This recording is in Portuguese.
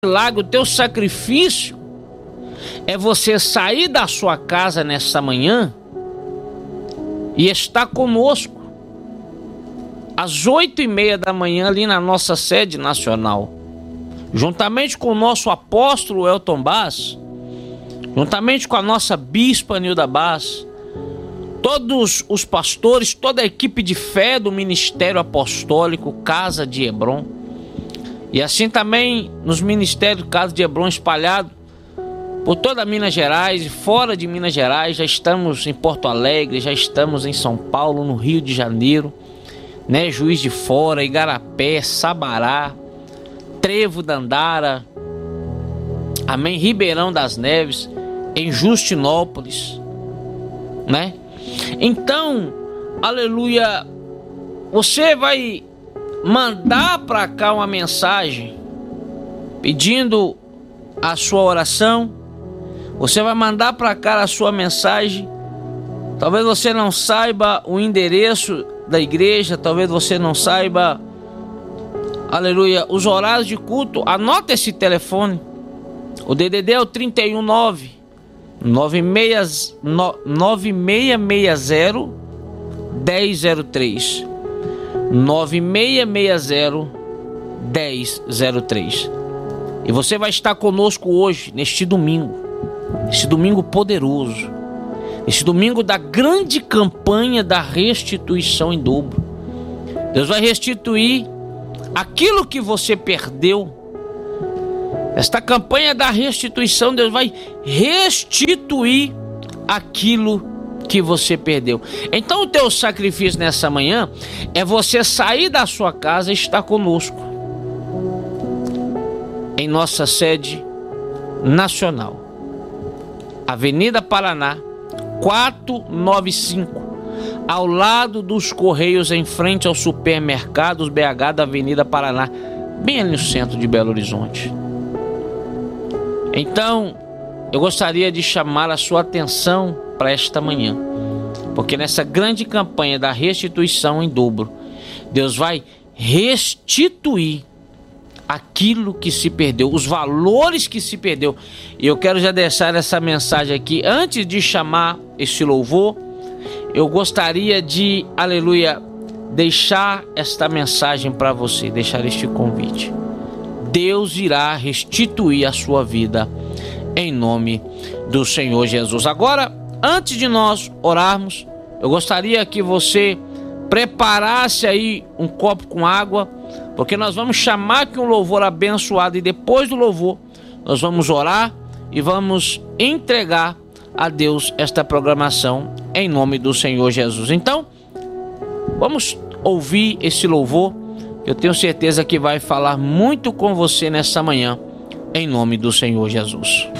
milagre, o teu sacrifício é você sair da sua casa nessa manhã e estar conosco às 8h30 da manhã ali na nossa sede nacional, juntamente com o nosso apóstolo Elton Bass, juntamente com a nossa bispa Nilda Bass, todos os pastores, toda a equipe de fé do Ministério Apostólico Casa de Hebron, e assim também nos ministérios Casa de Hebron espalhados por toda Minas Gerais e fora de Minas Gerais. Já estamos em Porto Alegre, já estamos em São Paulo, no Rio de Janeiro, né? Juiz de Fora, Igarapé, Sabará, Trevo da Andara, amém, Ribeirão das Neves, em Justinópolis, né? Então, aleluia, você vai mandar para cá uma mensagem pedindo a sua oração. Você vai mandar para cá a sua mensagem. Talvez você não saiba o endereço da igreja, talvez você não saiba, aleluia, os horários de culto. Anota esse telefone. O DDD é o 319 9660 1003. 9660 1003. E você vai estar conosco hoje, neste domingo poderoso, neste domingo da grande campanha da restituição em dobro. Deus vai restituir aquilo que você perdeu. Esta campanha da restituição, Deus vai restituir aquilo que você perdeu. Então o teu sacrifício nessa manhã é você sair da sua casa e estar conosco em nossa sede nacional, Avenida Paraná 495, ao lado dos Correios, em frente aos supermercados BH da Avenida Paraná, bem ali no centro de Belo Horizonte. Então, eu gostaria de chamar a sua atenção para esta manhã, porque nessa grande campanha da restituição em dobro, Deus vai restituir aquilo que se perdeu, os valores que se perdeu. E eu quero já deixar essa mensagem aqui. Antes de chamar este louvor, eu gostaria de, aleluia, deixar esta mensagem para você, deixar este convite. Deus irá restituir a sua vida em nome do Senhor Jesus. Agora, antes de nós orarmos, eu gostaria que você preparasse aí um copo com água, porque nós vamos chamar aqui um louvor abençoado e depois do louvor nós vamos orar e vamos entregar a Deus esta programação em nome do Senhor Jesus. Então, vamos ouvir esse louvor, que eu tenho certeza que vai falar muito com você nessa manhã, em nome do Senhor Jesus.